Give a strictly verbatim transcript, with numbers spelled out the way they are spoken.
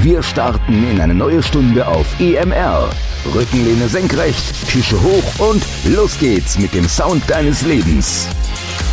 Wir starten in eine neue Stunde auf E M R. Rückenlehne senkrecht, Tische hoch und los geht's mit dem Sound deines Lebens.